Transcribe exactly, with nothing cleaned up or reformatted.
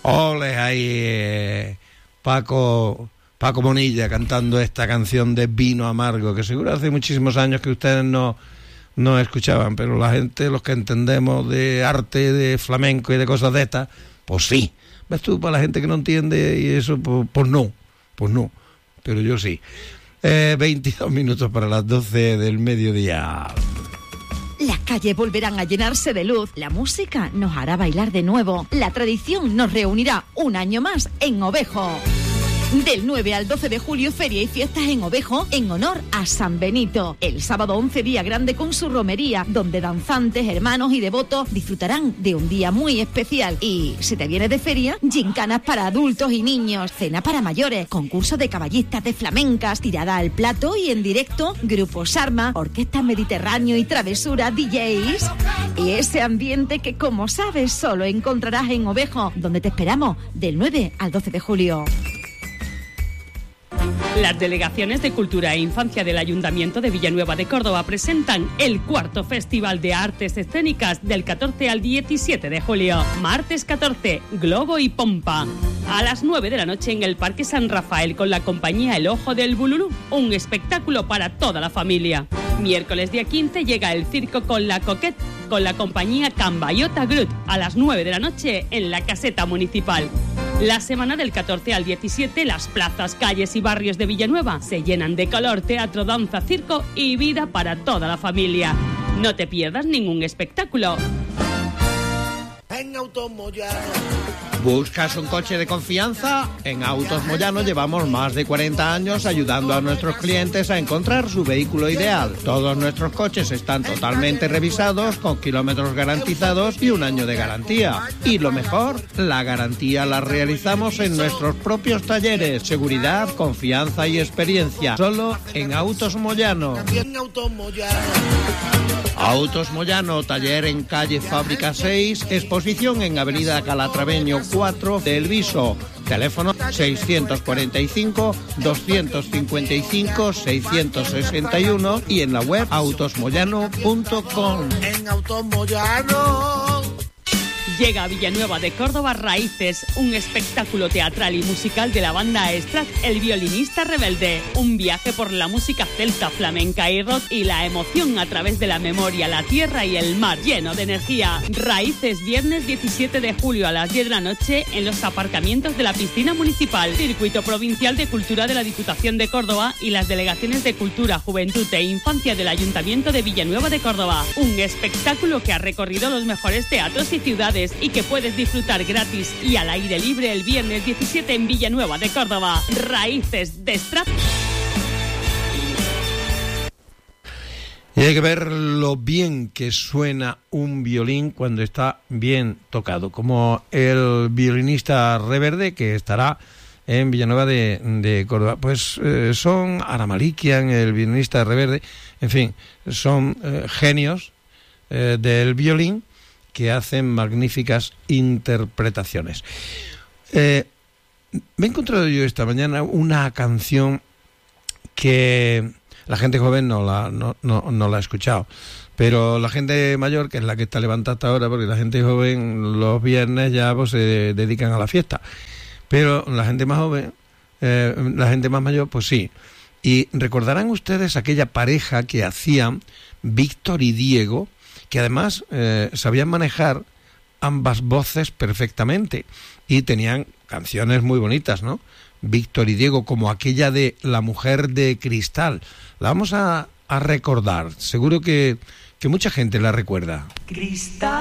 Ole ahí, eh, Paco, Paco Bonilla cantando esta canción de Vino Amargo, que seguro hace muchísimos años que ustedes no, no escuchaban, pero la gente, los que entendemos de arte, de flamenco y de cosas de estas, pues sí. ¿Ves tú? Para la gente que no entiende y eso, pues, pues no, pues no, pero yo sí. Eh, veintidós minutos para las doce del mediodía. Las calles volverán a llenarse de luz, la música nos hará bailar de nuevo, la tradición nos reunirá un año más en Ovejo. Del nueve al doce de julio, feria y fiestas en Ovejo en honor a San Benito. El sábado once, día grande con su romería, donde danzantes, hermanos y devotos disfrutarán de un día muy especial. Y si te vienes de feria, gincanas para adultos y niños, cena para mayores, concurso de caballistas de flamencas, tirada al plato y en directo, Grupo Sarma, Orquesta Mediterráneo y Travesura D Js. Y ese ambiente que, como sabes, solo encontrarás en Ovejo, donde te esperamos del nueve al doce de julio. Las delegaciones de Cultura e Infancia del Ayuntamiento de Villanueva de Córdoba presentan el cuarto Festival de Artes Escénicas del catorce al diecisiete de julio. Martes catorce, Globo y Pompa. A las nueve de la noche en el Parque San Rafael con la compañía El Ojo del Bululú, un espectáculo para toda la familia. Miércoles día quince llega el circo con la Coquette con la compañía Cambayota Group a las nueve de la noche en la Caseta Municipal. La semana del catorce al diecisiete, las plazas, calles y barrios de Villanueva se llenan de color, teatro, danza, circo y vida para toda la familia. No te pierdas ningún espectáculo. En Autos Moyano. ¿Buscas un coche de confianza? En Autos Moyano llevamos más de cuarenta años ayudando a nuestros clientes a encontrar su vehículo ideal. Todos nuestros coches están totalmente revisados, con kilómetros garantizados y un año de garantía. Y lo mejor, la garantía la realizamos en nuestros propios talleres. Seguridad, confianza y experiencia. Solo en Autos Moyano. En Autos Moyano. Autos Moyano, taller en calle Fábrica seis, exposición en avenida Calatraveño cuatro del Viso. Teléfono seiscientos cuarenta y cinco, doscientos cincuenta y cinco, seiscientos sesenta y uno y en la web autos moyano punto com. En Autos Moyano. Llega a Villanueva de Córdoba Raíces, un espectáculo teatral y musical de la banda Estrat, El Violinista Rebelde. Un viaje por la música celta, flamenca y rock y la emoción a través de la memoria, la tierra y el mar, lleno de energía. Raíces, viernes diecisiete de julio a las diez de la noche en los aparcamientos de la piscina municipal. Circuito Provincial de Cultura de la Diputación de Córdoba y las delegaciones de Cultura, Juventud e Infancia del Ayuntamiento de Villanueva de Córdoba. Un espectáculo que ha recorrido los mejores teatros y ciudades y que puedes disfrutar gratis y al aire libre el viernes diecisiete en Villanueva de Córdoba. Raíces de Estrat. Y hay que ver lo bien que suena un violín cuando está bien tocado, como el violinista Reverde, que estará en Villanueva de, de Córdoba. Pues eh, son Aramalikian, el violinista Reverde, en fin, son eh, genios eh, del violín, que hacen magníficas interpretaciones. Eh, me he encontrado yo esta mañana una canción que la gente joven no la, no, no, no la ha escuchado, pero la gente mayor, que es la que está levantada hasta ahora, porque la gente joven los viernes ya pues, se dedican a la fiesta, pero la gente más joven, eh, la gente más mayor, pues sí. Y recordarán ustedes aquella pareja que hacían Víctor y Diego, que además eh, sabían manejar ambas voces perfectamente y tenían canciones muy bonitas, ¿no? Víctor y Diego, como aquella de La Mujer de Cristal. La vamos a, a recordar, seguro que, que mucha gente la recuerda. Cristal.